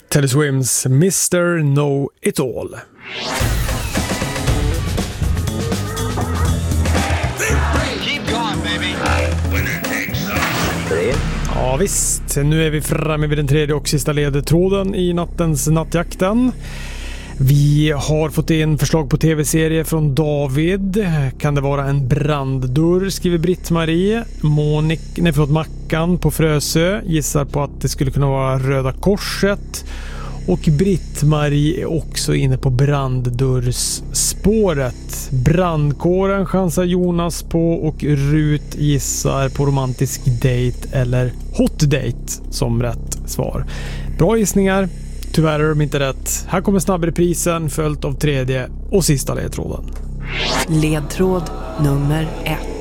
Taylor Swift's Mr. Know It All. Ja visst, nu är vi framme vid den tredje och sista ledtråden i nattens nattjakten. Vi har fått in förslag på tv-serie från David. Kan det vara en branddörr, skriver Britt-Marie. Mackan på Frösö gissar på att det skulle kunna vara Röda Korset. Och Britt-Marie är också inne på branddörrsspåret. Brandkåren chansar Jonas på och Rut gissar på romantisk date eller hot date som rätt svar. Bra gissningar. Tyvärr är de inte rätt. Här kommer snabbreprisen följt av tredje och sista ledtråden. Ledtråd nummer 1.